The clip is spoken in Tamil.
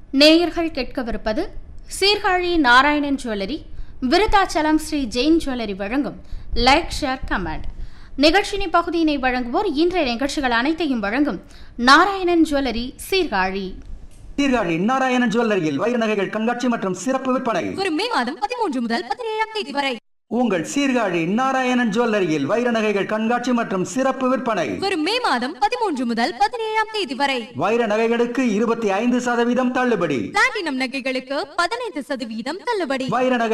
நேயர்கள் கேட்கவிருப்பது சீர்காழி நாராயணன் ஜுவல்லரி, விருத்தாச்சலம் ஸ்ரீ ஜெயின் ஜுவல்லரி வழங்கும் லைக் ஷேர் கமெண்ட் நிகழ்ச்சியின் பகுதியினை வழங்குவோர் இன்றைய நிகழ்ச்சிகள் அனைத்தையும் வழங்கும் நாராயணன் ஜுவல்லரி சீர்காழி. சீர்காழி நாராயணன் ஜுவல்லரியில் வைர நகைகள் கண்காட்சி மற்றும் சிறப்பு விற்பனை வரும் மே மாதம் 13 முதல் 17ஆம் தேதி வரை. உங்கள் சீர்காழி நாராயணன் ஜுவல்லரியில் வைர நகைகள் கண்காட்சி மற்றும் சிறப்பு விற்பனை வரும் மே மாதம் 13 முதல் 17ஆம் தேதி வரை. வைர நகைகளுக்கு 25% தள்ளுபடி, பிளாட்டினம் நகைகளுக்கு 15% தள்ளுபடி. வைர நகை